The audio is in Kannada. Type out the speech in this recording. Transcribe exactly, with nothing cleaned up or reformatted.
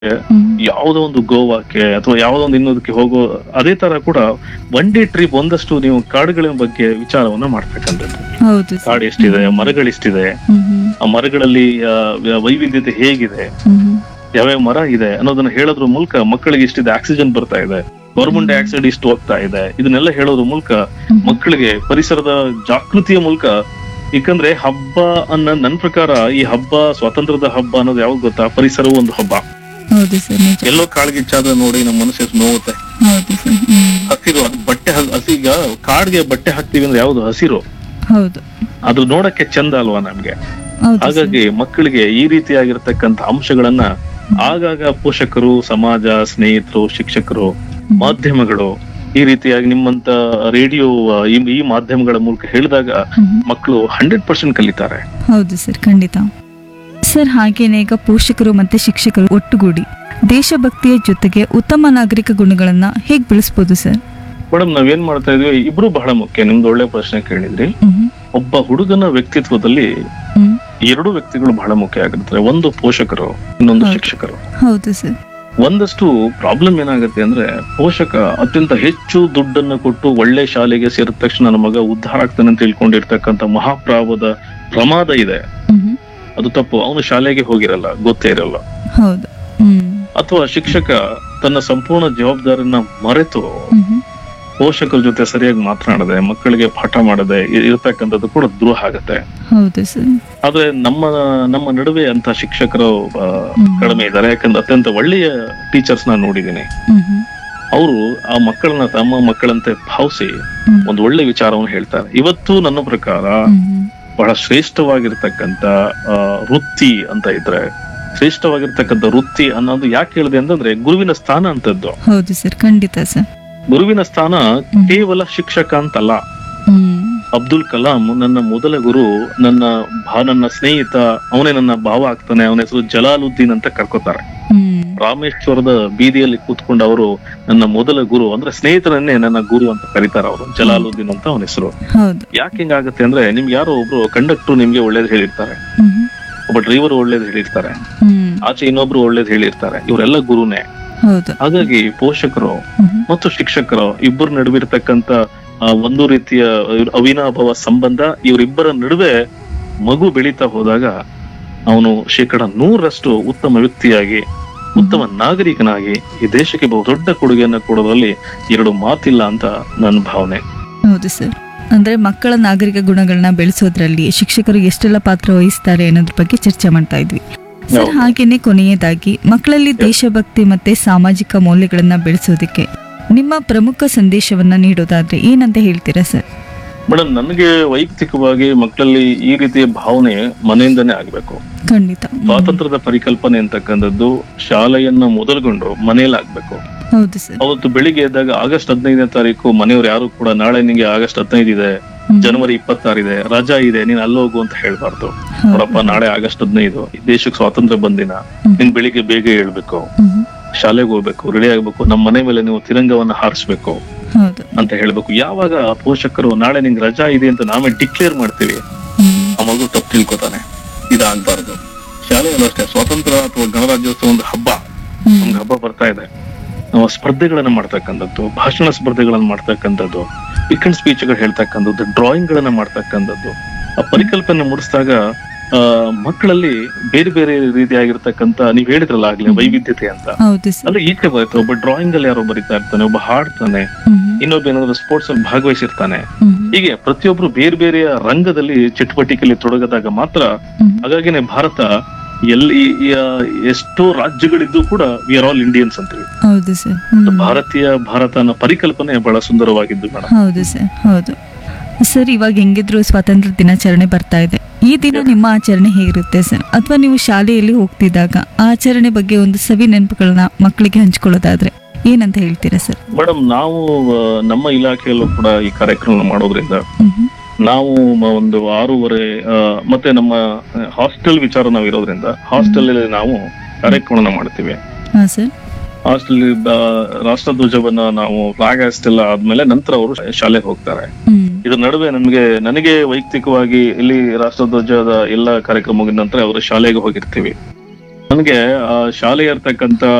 ಯಾವುದೋ ಒಂದು ಗೋವಾಕ್ಕೆ ಅಥವಾ ಯಾವುದೋ ಒಂದು ಇನ್ನೊಂದಕ್ಕೆ ಹೋಗೋ ಅದೇ ತರ ಕೂಡ ಒನ್ ಡೇ ಟ್ರಿಪ್ ಒಂದಷ್ಟು ನೀವು ಕಾಡುಗಳ ಬಗ್ಗೆ ವಿಚಾರವನ್ನ ಮಾಡ್ತಕ್ಕಂಥದ್ದು. ಹೌದು ಸರ್. ಕಾಡು ಎಷ್ಟಿದೆ, ಮರಗಳೆಷ್ಟಿದೆ, ಹ್ಮ್ ಹ್ಮ್. ಆ ಮರಗಳಲ್ಲಿ ಆ, ವೈವಿಧ್ಯತೆ ಹೇಗಿದೆ, ಹ್ಮ್ ಹ್ಮ್. ಯಾವ್ಯಾವ ಮರ ಇದೆ ಅನ್ನೋದನ್ನ ಹೇಳೋದ್ರ ಮೂಲಕ ಮಕ್ಕಳಿಗೆ ಇಷ್ಟಿದೆ ಆಕ್ಸಿಜನ್ ಬರ್ತಾ ಇದೆ, ಕಾರ್ಬನ್ ಡೈಆಕ್ಸೈಡ್ ಇಷ್ಟು ಹೋಗ್ತಾ ಇದೆ, ಇದನ್ನೆಲ್ಲ ಹೇಳೋದ್ರ ಮೂಲಕ ಮಕ್ಕಳಿಗೆ ಪರಿಸರದ ಜಾಗೃತಿಯ ಮೂಲಕ. ಯಾಕಂದ್ರೆ ಹಬ್ಬ ಅನ್ನ ನನ್ ಪ್ರಕಾರ ಈ ಹಬ್ಬ ಸ್ವಾತಂತ್ರ್ಯದ ಹಬ್ಬ ಅನ್ನೋದು ಯಾವಾಗ ಗೊತ್ತಾ, ಪರಿಸರವು ಒಂದು ಹಬ್ಬ. ಹೌದು ಸರ್, ನಿಜ. ಎಲ್ಲೋ ಕಾಡ್ಗಿಚ್ಚಾದ್ರೆ ನೋಡಿ ನಮ್ಮ ಮನಸ್ಸು ಎಷ್ಟು ನೋವುತ್ತೆ. ಹೌದು ಸರ್. ಹ್ಮ್. ಹಸಿರು ಅದು ಬಟ್ಟೆ ಹ- ಹಸಿ ಈಗ ಕಾಡ್ಗೆ ಬಟ್ಟೆ ಹಾಕ್ತಿವಿ ಅಂದ್ರೆ ಯಾವ್ದು ಹಸಿರು, ಹೌದು ಅದು ನೋಡಕ್ಕೆ ಚಂದ ಅಲ್ವಾ ನಮ್ಗೆ. ಹೌದು ಸರ್. ಹಾಗಾಗಿ ಮಕ್ಕಳಿಗೆ ಈ ರೀತಿಯಾಗಿರ್ತಕ್ಕಂಥ ಅಂಶಗಳನ್ನ ಆಗಾಗ ಪೋಷಕರು, ಸಮಾಜ, ಸ್ನೇಹಿತರು, ಶಿಕ್ಷಕರು, ಮಾಧ್ಯಮಗಳು ಈ ರೀತಿಯಾಗಿ ನಿಮ್ಮಂತ ರೇಡಿಯೋ ಈ ಈ ಮಾಧ್ಯಮಗಳ ಮೂಲಕ ಹೇಳಿದಾಗ ಹ್ಮ್. ಮಕ್ಕಳು ಹಂಡ್ರೆಡ್ ಪರ್ಸೆಂಟ್ ಕಲಿತಾರೆ. ಹೌದು ಸರ್, ಖಂಡಿತ ಸರ್. ಹಾಗೇನೆ ಈಗ ಪೋಷಕರು ಮತ್ತೆ ಶಿಕ್ಷಕರು ಒಟ್ಟುಗೂಡಿ ದೇಶಭಕ್ತಿಯ ಜೊತೆಗೆ ಉತ್ತಮ ನಾಗರಿಕ ಗುಣಗಳನ್ನ ಹೇಗ್ ಬೆಳೆಸ್ಬೋದು ಸರ್? ಮೇಡಮ್ ನಾವೇನ್ ಮಾಡ್ತಾ ಇದ್ವಿ, ಇಬ್ರು ಬಹಳ ಮುಖ್ಯ. ನಿಮ್ದು ಒಳ್ಳೆ ಪ್ರಶ್ನೆ ಕೇಳಿದ್ರಿ. ಹ್ಮ್ ಒಬ್ಬ ಹುಡುಗನ ವ್ಯಕ್ತಿತ್ವದಲ್ಲಿ ಹ್ಮ್. ಎರಡು ವ್ಯಕ್ತಿಗಳು ಬಹಳ ಮುಖ್ಯ ಆಗಿರ್ತಾರೆ. ಒಂದು ಪೋಷಕರು, ಇನ್ನೊಂದು ಹೌದು. ಶಿಕ್ಷಕರು. ಹೌದು ಸರ್. ಒಂದಷ್ಟು ಪ್ರಾಬ್ಲಮ್ ಏನಾಗುತ್ತೆ ಅಂದ್ರೆ, ಪೋಷಕ ಅತ್ಯಂತ ಹೆಚ್ಚು ದುಡ್ಡನ್ನು ಕೊಟ್ಟು ಒಳ್ಳೆ ಶಾಲೆಗೆ ಸೇರಿದ ತಕ್ಷಣ ನನ್ನ ಮಗ ಉದ್ಧಾರ ಆಗ್ತಾನೆ ಅಂತ ತಿಳ್ಕೊಂಡಿರ್ತಕ್ಕಂಥ ಮಹಾಪ್ರಾವದ ಪ್ರಮಾದ ಇದೆ. ಹ್ಮ್ ಅದು ತಪ್ಪು. ಅವನು ಶಾಲೆಗೆ ಹೋಗಿರಲ್ಲ, ಗೊತ್ತೇ ಇರಲ್ಲ. ಹೌದು. ಹ್ಮ್ ಅಥವಾ ಶಿಕ್ಷಕ ತನ್ನ ಸಂಪೂರ್ಣ ಜವಾಬ್ದಾರಿನ ಮರೆತು ಹ್ಮ್. ಪೋಷಕರ ಜೊತೆ ಸರಿಯಾಗಿ ಮಾತನಾಡದೆ, ಮಕ್ಕಳಿಗೆ ಪಾಠ ಮಾಡದೆ ಇರತಕ್ಕಂಥದ್ದು ಕೂಡ ದ್ರೋಹ ಆಗತ್ತೆ. ಹೌದು ಸರ್. ಆದ್ರೆ ನಮ್ಮ ನಮ್ಮ ನಡುವೆ ಅಂತ ಶಿಕ್ಷಕರು ಆ, ಹ್ಮ್. ಕಡಿಮೆ ಇದ್ದಾರೆ. ಯಾಕಂದ್ರೆ ಅತ್ಯಂತ ಒಳ್ಳೆಯ ಟೀಚರ್ಸ್ ನಾನು ನೋಡಿದ್ದೀನಿ. ಹ್ಮ್ ಹ್ಮ್. ಅವರು ಆ ಮಕ್ಕಳನ್ನ ತಮ್ಮ ಮಕ್ಕಳಂತೆ ಭಾವಿಸಿ ಹ್ಮ್. ಒಂದು ಒಳ್ಳೆ ವಿಚಾರವನ್ನು ಹೇಳ್ತಾರೆ. ಇವತ್ತು ನನ್ನ ಪ್ರಕಾರ ಹ್ಮ್. ಬಹಳ ಶ್ರೇಷ್ಠವಾಗಿರ್ತಕ್ಕಂಥ ಆ, ವೃತ್ತಿ ಅಂತ ಇದ್ರೆ, ಶ್ರೇಷ್ಠವಾಗಿರ್ತಕ್ಕಂಥ ವೃತ್ತಿ ಅನ್ನೋದು ಯಾಕೆ ಹೇಳಿದೆ ಅಂತಂದ್ರೆ, ಗುರುವಿನ ಸ್ಥಾನ ಅಂತದ್ದು. ಹೌದು ಸರ್, ಖಂಡಿತ ಸರ್. ಗುರುವಿನ ಸ್ಥಾನ ಕೇವಲ ಶಿಕ್ಷಕ ಅಂತಲ್ಲ. ಹ್ಮ್ ಅಬ್ದುಲ್ ಕಲಾಂ ನನ್ನ ಮೊದಲ ಗುರು, ನನ್ನ ಭಾ ನನ್ನ ಸ್ನೇಹಿತ, ಅವನೇ ನನ್ನ ಭಾವ ಆಗ್ತಾನೆ. ಅವನ ಹೆಸರು ಜಲಾಲುದ್ದೀನ್ ಅಂತ ಕರ್ಕೋತಾರೆ. ಹ್ಮ್. ರಾಮೇಶ್ವರದ ಬೀದಿಯಲ್ಲಿ ಕೂತ್ಕೊಂಡು ಅವರು ನನ್ನ ಮೊದಲ ಗುರು ಅಂದ್ರೆ ಸ್ನೇಹಿತರನ್ನೇ ನನ್ನ ಗುರು ಅಂತ ಕರೀತಾರೆ ಅವರು. ಜಲಾಲುದ್ದೀನ್ ಅಂತ ಅವನ ಹೆಸರು. ಹೌದು. ಯಾಕೆ ಹಿಂಗಾಗುತ್ತೆ ಅಂದ್ರೆ, ನಿಮ್ಗೆ ಯಾರೋ ಒಬ್ರು ಕಂಡಕ್ಟರ್ ನಿಮ್ಗೆ ಒಳ್ಳೇದ್ ಹೇಳಿರ್ತಾರೆ, ಹ್ಮ್ ಒಬ್ಬ ಡ್ರೈವರ್ ಒಳ್ಳೇದ್ ಹೇಳಿರ್ತಾರೆ, ಹ್ಮ್. ಆಚೆ ಇನ್ನೊಬ್ರು ಒಳ್ಳೇದ್ ಹೇಳಿರ್ತಾರೆ. ಇವರೆಲ್ಲ ಗುರುನೇ. ಹೌದು. ಹಾಗಾಗಿ ಪೋಷಕರು ಹ್ಮ್. ಮತ್ತು ಶಿಕ್ಷಕರು ಇಬ್ಬರ ನಡುವಿರ್ತಕ್ಕಂಥ ಆ, ಒಂದು ರೀತಿಯ ಅವಿನಾಭಾವ ಸಂಬಂಧ. ಇವರಿಬ್ಬರ ನಡುವೆ ಮಗು ಬೆಳೀತಾ ಹೋದಾಗ ಅವನು ಶೇಕಡ ನೂರರಷ್ಟು ಉತ್ತಮ ವ್ಯಕ್ತಿಯಾಗಿ, ಉತ್ತಮ ನಾಗರಿಕನಾಗಿ ಈ ದೇಶಕ್ಕೆ ಬಹು ದೊಡ್ಡ ಕೊಡುಗೆಯನ್ನು ಕೊಡೋದ್ರಲ್ಲಿ ಎರಡು ಮಾತಿಲ್ಲ ಅಂತ ನನ್ನ ಭಾವನೆ. ಹೌದು ಸರ್. ಅಂದ್ರೆ ಮಕ್ಕಳ ನಾಗರಿಕ ಗುಣಗಳನ್ನ ಬೆಳೆಸೋದ್ರಲ್ಲಿ ಶಿಕ್ಷಕರು ಎಷ್ಟೆಲ್ಲ ಪಾತ್ರ ವಹಿಸ್ತಾರೆ ಅನ್ನೋದ್ರ ಬಗ್ಗೆ ಚರ್ಚೆ ಮಾಡ್ತಾ ಇದ್ವಿ ಸರ್. ಹೌದು. ಹಾಗೇನೆ ಕೊನೆಯದಾಗಿ ಮಕ್ಕಳಲ್ಲಿ ದೇಶಭಕ್ತಿ ಮತ್ತೆ ಸಾಮಾಜಿಕ ಮೌಲ್ಯಗಳನ್ನ ಬೆಳೆಸೋದಕ್ಕೆ ನಿಮ್ಮ ಪ್ರಮುಖ ಸಂದೇಶವನ್ನ ನೀಡೋದಾದ್ರೆ ಏನಂತ ಹೇಳ್ತೀರಾ ಸರ್? ಮೇಡಮ್, ನನಗೆ ವೈಯಕ್ತಿಕವಾಗಿ ಮಕ್ಕಳಲ್ಲಿ ಈ ರೀತಿಯ ಭಾವನೆ ಮನೆಯಿಂದನೇ ಆಗ್ಬೇಕು. ಖಂಡಿತ. ಹ್ಮ್. ಸ್ವಾತಂತ್ರ್ಯದ ಪರಿಕಲ್ಪನೆ ಅಂತಕ್ಕಂಥದ್ದು ಶಾಲೆಯನ್ನ ಮೊದಲುಗೊಂಡು ಮನೆಯಲ್ಲಿ ಆಗ್ಬೇಕು. ಹೌದು ಸರ್. ಅವತ್ತು ಬೆಳಿಗ್ಗೆ ಎದ್ದಾಗ ಆಗಸ್ಟ್ ಹದಿನೈದನೇ ತಾರೀಕು ಮನೆಯವ್ರು ಯಾರು ಕೂಡ ನಾಳೆ ನಿಂಗೆ ಆಗಸ್ಟ್ ಹದಿನೈದು ಇದೆ, ಹ್ಮ್. ಜನವರಿ ಇಪ್ಪತ್ತಾರು ಇದೆ, ರಜಾ ಇದೆ, ನೀನ್ ಅಲ್ಲೋಗು ಅಂತ ಹೇಳ್ಬಾರ್ದು. ಹೌದು. ನೋಡಪ್ಪ, ನಾಳೆ ಆಗಸ್ಟ್ ಹದಿನೈದು ಈ ದೇಶಕ್ಕೆ ಸ್ವಾತಂತ್ರ್ಯ ಬಂದಿನ, ಹ್ಮ್. ನೀನ್ ಬೆಳಿಗ್ಗೆ ಬೇಗ ಹೇಳ್ಬೇಕು, ಹ್ಮ್. ಶಾಲೆಗೆ ಹೋಗ್ಬೇಕು, ರೆಡಿ ಆಗ್ಬೇಕು, ನಮ್ಮ ಮನೆ ಮೇಲೆ ನೀವು ತಿರಂಗವನ್ನ ಹಾರಿಸ್ಬೇಕು ಹೌದು. ಅಂತ ಹೇಳ್ಬೇಕು. ಯಾವಾಗ ಪೋಷಕರು ನಾಳೆ ನಿಂಗೆ ರಜಾ ಇದೆ ಅಂತ ನಾವೇ ಡಿಕ್ಲೇರ್ ಮಾಡ್ತೀವಿ, ಹ್ಮ್. ಆ ಮಗು ತಪ್ಪು ತಿಳ್ಕೊತಾನೆ. ಇದಾಗಬಾರ್ದು. ಶಾಲೆಯಲ್ಲೂ ಅಷ್ಟೇ, ಸ್ವಾತಂತ್ರ್ಯ ಅಥವಾ ಗಣರಾಜ್ಯೋತ್ಸವ ಒಂದು ಹಬ್ಬ, ಹ್ಮ್. ನಮ್ಗೆ ಹಬ್ಬ ಬರ್ತಾ ಇದೆ. ನಾವು ಸ್ಪರ್ಧೆಗಳನ್ನ ಮಾಡ್ತಕ್ಕಂಥದ್ದು, ಭಾಷಣ ಸ್ಪರ್ಧೆಗಳನ್ನ ಮಾಡ್ತಕ್ಕಂಥದ್ದು, ಪಿಕ್ ಸ್ಪೀಚ್ಗಳು ಹೇಳ್ತಕ್ಕಂಥದ್ದು, ಡ್ರಾಯಿಂಗ್ ಗಳನ್ನ ಮಾಡ್ತಕ್ಕಂಥದ್ದು, ಆ ಪರಿಕಲ್ಪನೆ ಮೂಡಿಸಿದಾಗ ಆ ಮಕ್ಕಳಲ್ಲಿ ಬೇರೆ ಬೇರೆ ರೀತಿಯಾಗಿರ್ತಕ್ಕಂಥ, ನೀವ್ ಹೇಳಿದ್ರಲ್ಲ ಆಗ್ಲೇ ವೈವಿಧ್ಯತೆ ಅಂತ, ಹೌದು ಸರ್. ಅಲ್ಲಿ ಈಚೆ ಬರುತ್ತೆ. ಒಬ್ಬ ಡ್ರಾಯಿಂಗ್ ಅಲ್ಲಿ ಯಾರೋ ಬರೀತಾ ಇರ್ತಾನೆ, ಒಬ್ಬ ಹಾಡ್ತಾನೆ, ಹ್ಮ್. ಇನ್ನೊಬ್ಬ ಏನಾದ್ರು ಸ್ಪೋರ್ಟ್ಸ್ ಅಲ್ಲಿ ಭಾಗವಹಿಸಿರ್ತಾನೆ. ಹ್ಮ್. ಹೀಗೆ ಪ್ರತಿಯೊಬ್ರು ಬೇರೆ ಬೇರೆಯ ರಂಗದಲ್ಲಿ ಚಟುವಟಿಕೆಯಲ್ಲಿ ತೊಡಗದಾಗ ಮಾತ್ರ. ಹ್ಮ್. ಹಾಗಾಗಿನೇ ಭಾರತ ಎಲ್ಲಿ ಆ, ಎಷ್ಟೋ ರಾಜ್ಯಗಳಿದ್ದು ಕೂಡ ವಿ ಆರ್ ಆಲ್ ಇಂಡಿಯನ್ಸ್ ಅಂತೀವಿ. ಹೌದು ಸರ್. ಹ್ಮ್. ಭಾರತೀಯ ಭಾರತ ಅನ್ನೋ ಪರಿಕಲ್ಪನೆ ಬಹಳ ಸುಂದರವಾಗಿದ್ದು ಮೇಡಮ್. ಹೌದು ಸರ್. ಹೌದು ಸರ್. ಇವಾಗ ಹೆಂಗಿದ್ರು ಸ್ವಾತಂತ್ರ್ಯ ದಿನಾಚರಣೆ ಬರ್ತಾ ಇದೆ. ಈ ದಿನ ನಿಮ್ಮ ಆಚರಣೆ ಹೇಗಿರುತ್ತೆ ಸರ್? ಅಥವಾ ನೀವು ಶಾಲೆಯಲ್ಲಿ ಹೋಗ್ತಿದ್ದಾಗ ಆ ಆಚರಣೆ ಬಗ್ಗೆ ಒಂದು ಸವಿ ನೆನಪುಗಳನ್ನ ಮಕ್ಕಳಿಗೆ ಹಂಚ್ಕೊಳ್ಳೋದಾದ್ರೆ ಏನಂತ ಹೇಳ್ತೀರಾ ಸರ್? ಮೇಡಮ್, ನಾವು ಆ, ನಮ್ಮ ಇಲಾಖೆಯಲ್ಲೂ ಕೂಡ ಈ ಕಾರ್ಯಕ್ರಮ ಮಾಡೋದ್ರಿಂದ ಹ್ಮ್ ಹ್ಮ್. ನಾವು ಮ- ಒಂದು ಆರೂವರೆ ಆ, ಮತ್ತೆ ನಮ್ಮ ಹಾಸ್ಟೆಲ್ ವಿಚಾರ ನಾವು ಇರೋದ್ರಿಂದ ಹಾಸ್ಟೆಲ್ ಅಲ್ಲಿ ನಾವು ಕಾರ್ಯಕ್ರಮನ ಮಾಡ್ತೀವಿ. ಹಾ ಸರ್. ಹಾಸ್ಟೆಲ್ ರಾಷ್ಟ್ರಧ್ವಜವನ್ನ ನಾವು ಫ್ಲಾಗ್ ಹಾಸ್ಟೆಲ್ ಆದ್ಮೇಲೆ ನಂತರ ಅವರು ಶಾಲೆಗೆ ಹೋಗ್ತಾರೆ. ಹ್ಮ್. ಇದ್ರ ನಡುವೆ ನಮ್ಗೆ ನನಗೆ ವೈಯಕ್ತಿಕವಾಗಿ ಇಲ್ಲಿ ರಾಷ್ಟ್ರಧ್ವಜದ ಎಲ್ಲ ಕಾರ್ಯಕ್ರಮ ಮುಗಿದ ನಂತರ ಅವರು ಶಾಲೆಗೆ ಹೋಗಿರ್ತೀವಿ. ನನಗೆ ಆ ಶಾಲೆಯ ಇರ್ತಕ್ಕಂತ